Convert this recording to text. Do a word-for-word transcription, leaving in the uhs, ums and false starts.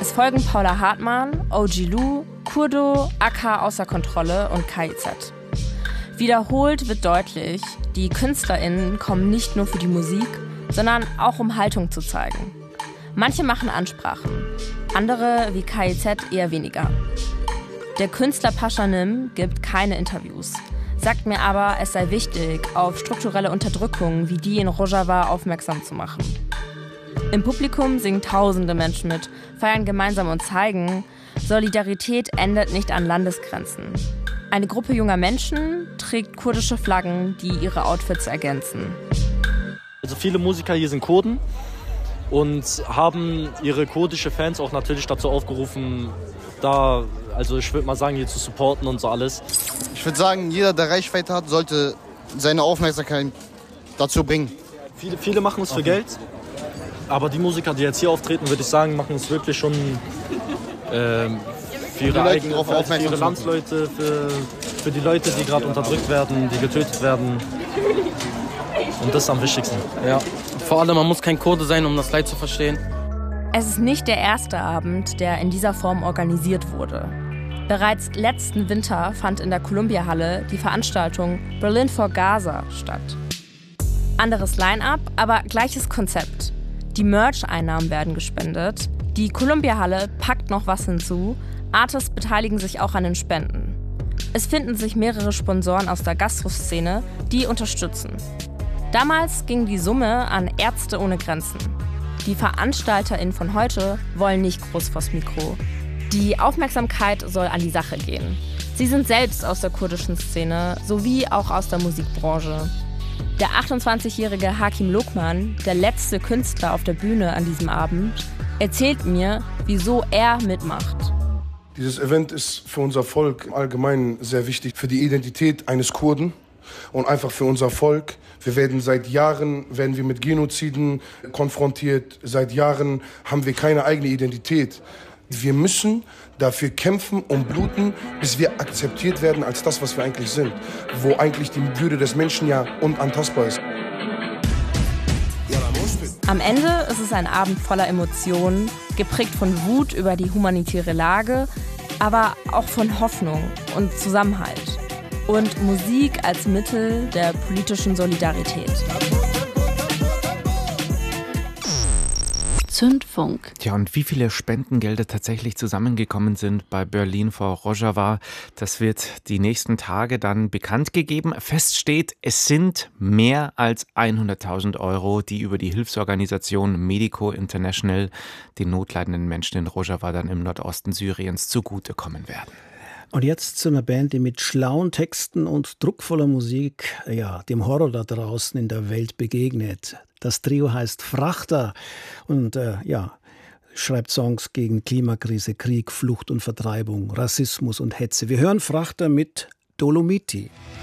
Es folgen Paula Hartmann, O G Lou, Kurdo, A K Außer Kontrolle und K I Z. Wiederholt wird deutlich, die KünstlerInnen kommen nicht nur für die Musik, sondern auch um Haltung zu zeigen. Manche machen Ansprachen, andere wie K I Z eher weniger. Der Künstler Pashanim gibt keine Interviews, sagt mir aber, es sei wichtig, auf strukturelle Unterdrückung wie die in Rojava aufmerksam zu machen. Im Publikum singen tausende Menschen mit, feiern gemeinsam und zeigen, Solidarität endet nicht an Landesgrenzen. Eine Gruppe junger Menschen trägt kurdische Flaggen, die ihre Outfits ergänzen. Also viele Musiker hier sind Kurden und haben ihre kurdische Fans auch natürlich dazu aufgerufen, da, also ich würde mal sagen, hier zu supporten und so alles. Ich würde sagen, jeder, der Reichweite hat, sollte seine Aufmerksamkeit dazu bringen. Viele, viele machen es für Geld, aber die Musiker, die jetzt hier auftreten, würde ich sagen, machen es wirklich schon ähm, für ihre eigenen, für, für ihre Landsleute, für, für die Leute, die gerade unterdrückt werden, die getötet werden. Und das ist am wichtigsten. Ja. Vor allem, man muss kein Kurde sein, um das Leid zu verstehen. Es ist nicht der erste Abend, der in dieser Form organisiert wurde. Bereits letzten Winter fand in der Columbia-Halle die Veranstaltung Berlin for Gaza statt. Anderes Line-up, aber gleiches Konzept. Die Merch-Einnahmen werden gespendet, die Columbia-Halle packt noch was hinzu, Artists beteiligen sich auch an den Spenden. Es finden sich mehrere Sponsoren aus der Gastro-Szene, die unterstützen. Damals ging die Summe an Ärzte ohne Grenzen. Die VeranstalterInnen von heute wollen nicht groß vors Mikro. Die Aufmerksamkeit soll an die Sache gehen. Sie sind selbst aus der kurdischen Szene sowie auch aus der Musikbranche. Der achtundzwanzigjährige Hakim Lokman, der letzte Künstler auf der Bühne an diesem Abend, erzählt mir, wieso er mitmacht. Dieses Event ist für unser Volk allgemein sehr wichtig, für die Identität eines Kurden und einfach für unser Volk. Wir werden seit Jahren werden wir mit Genoziden konfrontiert. Seit Jahren haben wir keine eigene Identität. Wir müssen dafür kämpfen und bluten, bis wir akzeptiert werden als das, was wir eigentlich sind. Wo eigentlich die Würde des Menschen ja unantastbar ist. Am Ende ist es ein Abend voller Emotionen, geprägt von Wut über die humanitäre Lage, aber auch von Hoffnung und Zusammenhalt. Und Musik als Mittel der politischen Solidarität. Zündfunk. Tja, und wie viele Spendengelder tatsächlich zusammengekommen sind bei Berlin for Rojava, das wird die nächsten Tage dann bekannt gegeben. Fest steht, es sind mehr als hunderttausend Euro, die über die Hilfsorganisation Medico International den notleidenden Menschen in Rojava dann im Nordosten Syriens zugutekommen werden. Und jetzt zu einer Band, die mit schlauen Texten und druckvoller Musik ja, dem Horror da draußen in der Welt begegnet. Das Trio heißt Frachter und äh, ja, schreibt Songs gegen Klimakrise, Krieg, Flucht und Vertreibung, Rassismus und Hetze. Wir hören Frachter mit Dolomiti.